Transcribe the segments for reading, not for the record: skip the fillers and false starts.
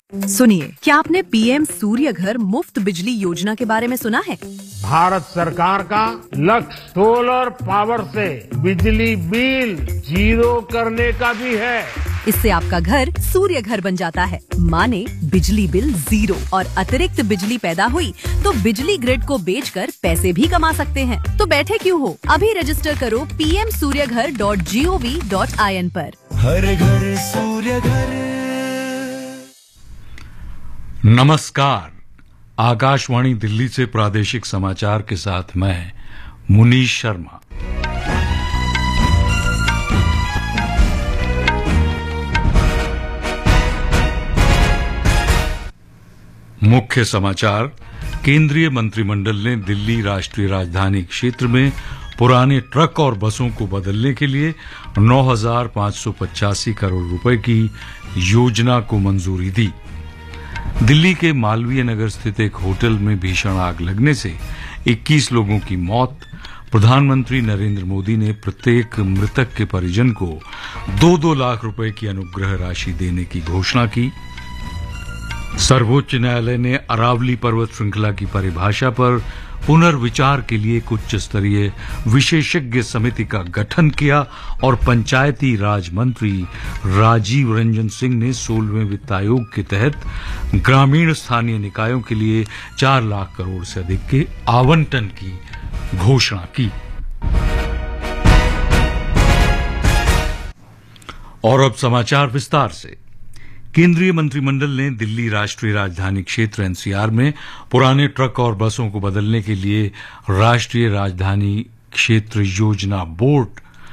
सुनिए, क्या आपने पीएम सूर्य घर मुफ्त बिजली योजना के बारे में सुना है? भारत सरकार का लक्ष्य सोलर पावर से बिजली बिल जीरो करने का भी है। इससे आपका घर सूर्य घर बन जाता है। माने बिजली बिल जीरो और अतिरिक्त बिजली पैदा हुई तो बिजली ग्रिड को बेचकर पैसे भी कमा सकते हैं। तो बैठे क्यों हो, अभी रजिस्टर करो pmsuryaghar.gov.in पर। हर घर सूर्य घर। नमस्कार, आकाशवाणी दिल्ली से प्रादेशिक समाचार के साथ मैं मुनीश शर्मा। मुख्य समाचार। केंद्रीय मंत्रिमंडल ने दिल्ली राष्ट्रीय राजधानी क्षेत्र में पुराने ट्रक और बसों को बदलने के लिए 9,585 करोड़ रुपए की योजना को मंजूरी दी। दिल्ली के मालवीय नगर स्थित एक होटल में भीषण आग लगने से 21 लोगों की मौत। प्रधानमंत्री नरेंद्र मोदी ने प्रत्येक मृतक के परिजन को 2-2 लाख रुपए की अनुग्रह राशि देने की घोषणा की। सर्वोच्च न्यायालय ने अरावली पर्वत श्रृंखला की परिभाषा पर पुनर्विचार के लिए एक उच्च स्तरीय विशेषज्ञ समिति का गठन किया और पंचायती राज मंत्री राजीव रंजन सिंह ने 16वें वित्त आयोग के तहत ग्रामीण स्थानीय निकायों के लिए 4 लाख करोड़ से अधिक के आवंटन की घोषणा की। और अब समाचार विस्तार से। केंद्रीय मंत्रिमंडल ने दिल्ली राष्ट्रीय राजधानी क्षेत्र एनसीआर में पुराने ट्रक और बसों को बदलने के लिए राष्ट्रीय राजधानी क्षेत्र योजना बोर्ड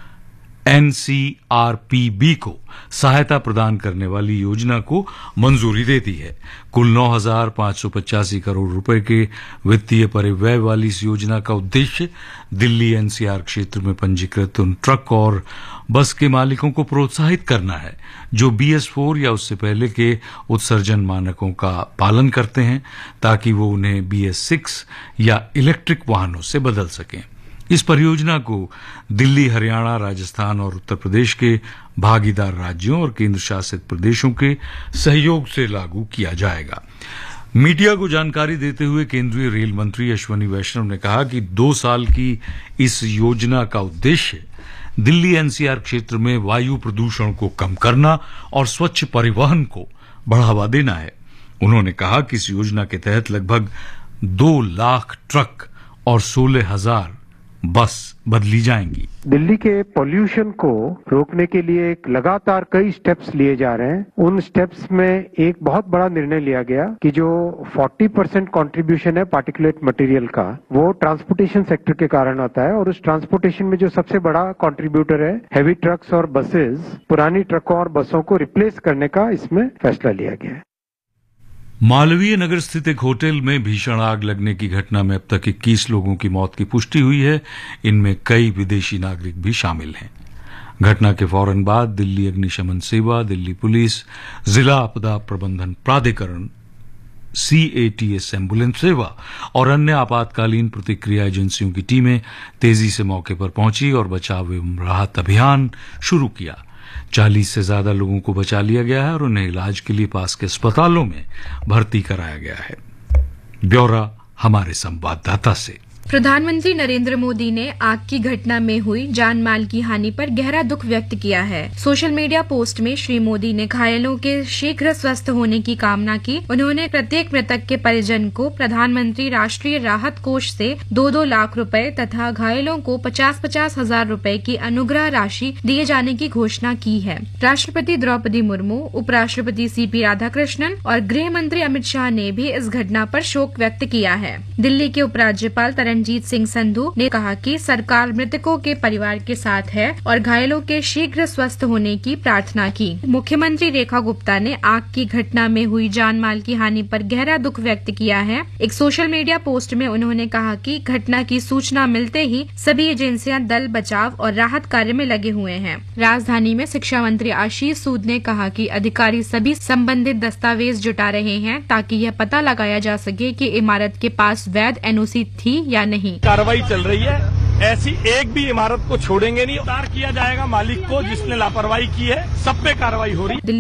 एनसीआरपीबी को सहायता प्रदान करने वाली योजना को मंजूरी दे दी है। कुल 9,585 करोड़ रुपए के वित्तीय परिव्यय वाली इस योजना का उद्देश्य दिल्ली एनसीआर क्षेत्र में पंजीकृत उन ट्रक और बस के मालिकों को प्रोत्साहित करना है जो BS4 या उससे पहले के उत्सर्जन मानकों का पालन करते हैं, ताकि वो उन्हें BS6 या इलेक्ट्रिक वाहनों से बदल सकें। इस परियोजना को दिल्ली, हरियाणा, राजस्थान और उत्तर प्रदेश के भागीदार राज्यों और केंद्र शासित प्रदेशों के सहयोग से लागू किया जाएगा। मीडिया को जानकारी देते हुए केंद्रीय रेल मंत्री अश्विनी वैष्णव ने कहा कि 2 साल की इस योजना का उद्देश्य दिल्ली एनसीआर क्षेत्र में वायु प्रदूषण को कम करना और स्वच्छ परिवहन को बढ़ावा देना है। उन्होंने कहा कि इस योजना के तहत लगभग 2 लाख ट्रक और 16,000 बस बदली जाएंगी। दिल्ली के पोल्यूशन को रोकने के लिए एक लगातार कई स्टेप्स लिए जा रहे हैं। उन स्टेप्स में एक बहुत बड़ा निर्णय लिया गया कि जो 40% कंट्रीब्यूशन है पार्टिकुलेट मटेरियल का, वो ट्रांसपोर्टेशन सेक्टर के कारण आता है। और उस ट्रांसपोर्टेशन में जो सबसे बड़ा कंट्रीब्यूटर है हेवी ट्रक्स और बसेस, पुरानी ट्रकों और बसों को रिप्लेस करने का इसमें फैसला लिया गया है। मालवीय नगर स्थित एक होटल में भीषण आग लगने की घटना में अब तक 21 लोगों की मौत की पुष्टि हुई है। इनमें कई विदेशी नागरिक भी शामिल हैं। घटना के फौरन बाद दिल्ली अग्निशमन सेवा, दिल्ली पुलिस, जिला आपदा प्रबंधन प्राधिकरण, CATS एम्बुलेंस सेवा और अन्य आपातकालीन प्रतिक्रिया एजेंसियों की टीमें तेजी से मौके पर पहुंची और बचाव एवं राहत अभियान शुरू किया। 40 से ज्यादा लोगों को बचा लिया गया है और उन्हें इलाज के लिए पास के अस्पतालों में भर्ती कराया गया है। ब्यौरा हमारे संवाददाता से। प्रधानमंत्री नरेंद्र मोदी ने आग की घटना में हुई जान माल की हानि पर गहरा दुख व्यक्त किया है। सोशल मीडिया पोस्ट में श्री मोदी ने घायलों के शीघ्र स्वस्थ होने की कामना की। उन्होंने प्रत्येक मृतक के परिजन को प्रधानमंत्री राष्ट्रीय राहत कोष से 2-2 लाख रुपए तथा घायलों को 50-50 हजार रुपए की अनुग्रह राशि दिए जाने की घोषणा की है। राष्ट्रपति द्रौपदी मुर्मू, उपराष्ट्रपति CP राधाकृष्णन और गृह मंत्री अमित शाह ने भी इस घटना पर शोक व्यक्त किया है। दिल्ली के उपराज्यपाल रणजीत सिंह संधू ने कहा कि सरकार मृतकों के परिवार के साथ है और घायलों के शीघ्र स्वस्थ होने की प्रार्थना की। मुख्यमंत्री रेखा गुप्ता ने आग की घटना में हुई जान माल की हानि पर गहरा दुख व्यक्त किया है। एक सोशल मीडिया पोस्ट में उन्होंने कहा कि घटना की सूचना मिलते ही सभी एजेंसियां दल बचाव और राहत कार्य में लगे हुए हैं। राजधानी में शिक्षा मंत्री आशीष सूद ने कहा कि अधिकारी सभी संबंधित दस्तावेज जुटा रहे हैं ताकि यह पता लगाया जा सके कि इमारत के पास वैध NOC थी या नहीं। कार्रवाई चल रही है, ऐसी एक भी इमारत को छोड़ेंगे नहीं। गिरफ्तार किया जाएगा मालिक को जिसने लापरवाही की है। सब पे कार्रवाई हो रही है।